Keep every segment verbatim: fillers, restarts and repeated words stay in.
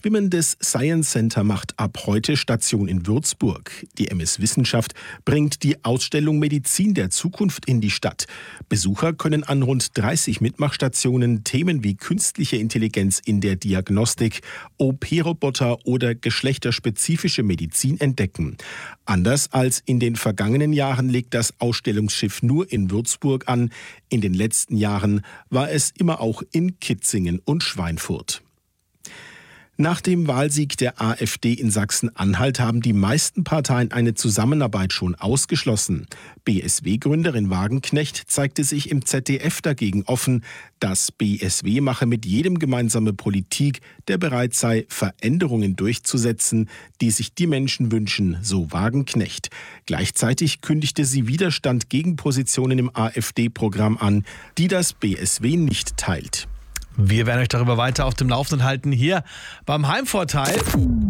Schwimmendes Science Center macht ab heute Station in Würzburg. Die M S Wissenschaft bringt die Ausstellung Medizin der Zukunft in die Stadt. Besucher können an rund dreißig Mitmachstationen Themen wie künstliche Intelligenz in der Diagnostik, O P-Roboter oder geschlechterspezifische Medizin entdecken. Anders als in den vergangenen Jahren legt das Ausstellungsschiff nur in Würzburg an. In den letzten Jahren war es immer auch in Kitzingen und Schweinfurt. Nach dem Wahlsieg der AfD in Sachsen-Anhalt haben die meisten Parteien eine Zusammenarbeit schon ausgeschlossen. B S W-Gründerin Wagenknecht zeigte sich im Z D F dagegen offen. Das B S W mache mit jedem gemeinsame Politik, der bereit sei, Veränderungen durchzusetzen, die sich die Menschen wünschen, so Wagenknecht. Gleichzeitig kündigte sie Widerstand gegen Positionen im AfD-Programm an, die das B S W nicht teilt. Wir werden euch darüber weiter auf dem Laufenden halten hier beim Heimvorteil.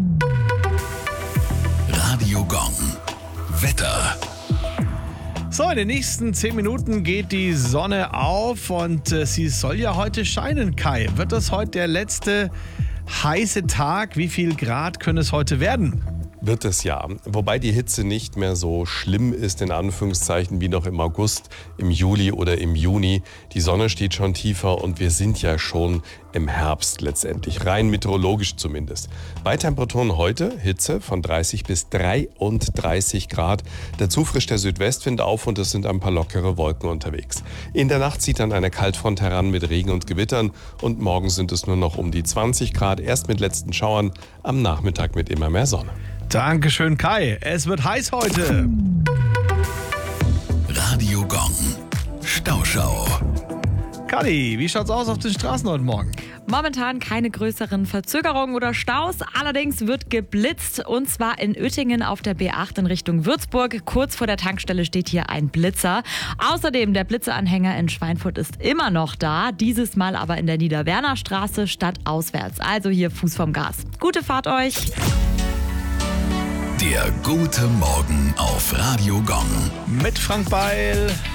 Radio Gong. Wetter. So, in den nächsten zehn Minuten geht die Sonne auf und äh, sie soll ja heute scheinen, Kai. Wird das heute der letzte heiße Tag? Wie viel Grad können es heute werden? Wird es ja. Wobei die Hitze nicht mehr so schlimm ist, in Anführungszeichen, wie noch im August, im Juli oder im Juni. Die Sonne steht schon tiefer und wir sind ja schon im Herbst letztendlich, rein meteorologisch zumindest. Bei Temperaturen heute Hitze von dreißig bis dreiunddreißig Grad. Dazu frischt der Südwestwind auf und es sind ein paar lockere Wolken unterwegs. In der Nacht zieht dann eine Kaltfront heran mit Regen und Gewittern und morgen sind es nur noch um die zwanzig Grad, erst mit letzten Schauern, am Nachmittag mit immer mehr Sonne. Dankeschön, Kai. Es wird heiß heute. Radio Gong. Stauschau. Kali, wie schaut's aus auf den Straßen heute Morgen? Momentan keine größeren Verzögerungen oder Staus. Allerdings wird geblitzt und zwar in Uettingen auf der B acht in Richtung Würzburg. Kurz vor der Tankstelle steht hier ein Blitzer. Außerdem der Blitzeanhänger in Schweinfurt ist immer noch da. Dieses Mal aber in der Niederwernerstraße statt auswärts. Also hier Fuß vom Gas. Gute Fahrt euch. Der gute Morgen auf Radio Gong. Mit Frank Beil.